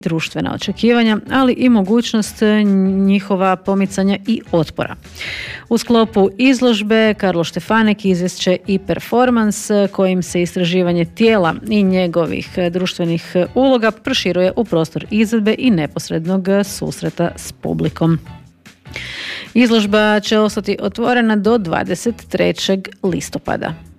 društvena očekivanja, ali i mogućnost njihova pomicanja i otpora. U sklopu izložbe Karlo Štefanek izvješće i performans kojim se istraživanje tijela i njegovih društvenih uloga proširuje u prostor izvedbe i neposrednog susreta s publikom. Izložba će ostati otvorena do 23. listopada.